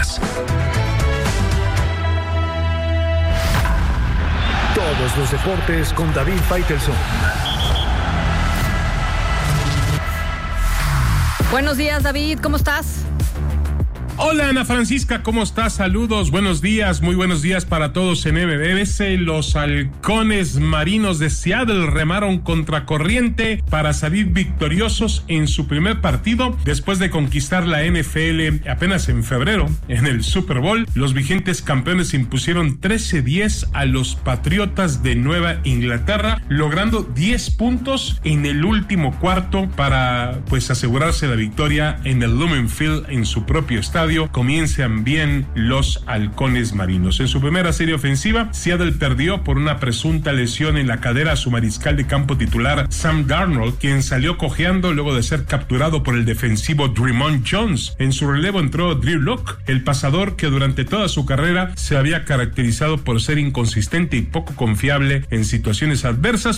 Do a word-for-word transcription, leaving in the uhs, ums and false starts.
Deportes. Todos los deportes con David Faitelson. Buenos días, David, ¿cómo estás? Hola, Ana Francisca, ¿cómo estás? Saludos, buenos días, muy buenos días para todos en M B S. Los halcones marinos de Seattle remaron contracorriente para salir victoriosos en su primer partido después de conquistar la N F L apenas en febrero. En el Super Bowl, los vigentes campeones impusieron trece diez a los Patriotas de Nueva Inglaterra, logrando diez puntos en el último cuarto para pues asegurarse la victoria en el Lumen Field en su propio estadio. Comienzan bien los halcones marinos. En su primera serie ofensiva, Seattle perdió por una presunta lesión en la cadera a su mariscal de campo titular Sam Darnold, quien salió cojeando luego de ser capturado por el defensivo Dre'Mont Jones. En su relevo entró Drew Lock, el pasador que durante toda su carrera se había caracterizado por ser inconsistente y poco confiable en situaciones adversas,